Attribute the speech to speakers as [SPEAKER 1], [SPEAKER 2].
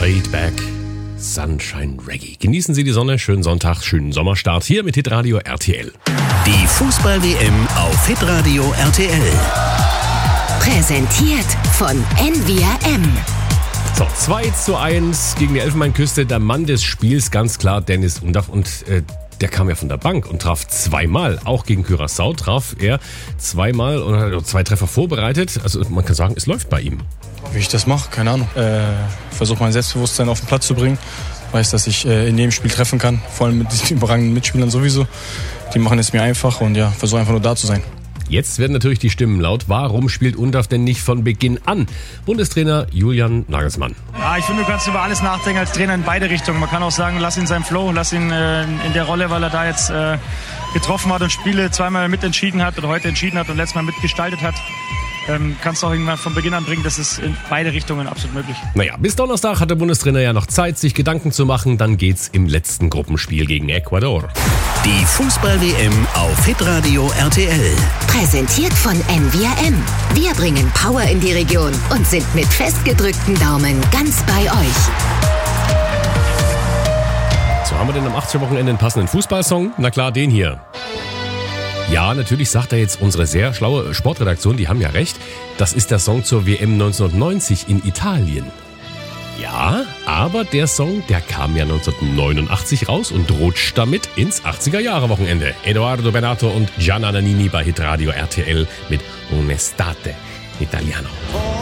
[SPEAKER 1] Laid Back Sunshine Reggae. Genießen Sie die Sonne, schönen Sonntag, schönen Sommerstart hier mit Hitradio RTL.
[SPEAKER 2] Die Fußball-WM auf Hitradio RTL.
[SPEAKER 3] Präsentiert von NVRM.
[SPEAKER 1] So, 2:1 gegen die Elfenbeinküste. Der Mann des Spiels, ganz klar, Dennis Undaff. Und der kam ja von der Bank und traf zweimal. Auch gegen Curaçao traf er zweimal und hat 2 Treffer vorbereitet. Also man kann sagen, es läuft bei ihm.
[SPEAKER 4] Wie ich das mache, keine Ahnung. Versuche mein Selbstbewusstsein auf den Platz zu bringen. Weiß, dass ich in jedem Spiel treffen kann. Vor allem mit diesen überragenden Mitspielern sowieso. Die machen es mir einfach und ja, versuche einfach nur da zu sein.
[SPEAKER 1] Jetzt werden natürlich die Stimmen laut. Warum spielt Undaff denn nicht von Beginn an? Bundestrainer Julian Nagelsmann.
[SPEAKER 5] Ja, ich finde, du kannst über alles nachdenken als Trainer in beide Richtungen. Man kann auch sagen, lass ihn seinen Flow, lass ihn in der Rolle, weil er da jetzt getroffen hat und Spiele zweimal mitentschieden hat oder heute entschieden hat und letztes Mal mitgestaltet hat. Kannst du auch irgendwann von Beginn an bringen, das ist in beide Richtungen absolut möglich.
[SPEAKER 1] Naja, bis Donnerstag hat der Bundestrainer ja noch Zeit, sich Gedanken zu machen. Dann geht's im letzten Gruppenspiel gegen Ecuador.
[SPEAKER 2] Die Fußball-WM auf Hitradio RTL.
[SPEAKER 3] Präsentiert von NVRM. Wir bringen Power in die Region und sind mit festgedrückten Daumen ganz bei euch.
[SPEAKER 1] So, haben wir denn am 80er-Wochenende einen passenden Fußballsong? Na klar, den hier. Ja, natürlich sagt er jetzt unsere sehr schlaue Sportredaktion, die haben ja recht. Das ist der Song zur WM 1990 in Italien. Ja, aber der Song, der kam ja 1989 raus und rutscht damit ins 80er-Jahre-Wochenende. Edoardo Bennato und Gianna Nannini bei Hitradio RTL mit Un'estate Italiano.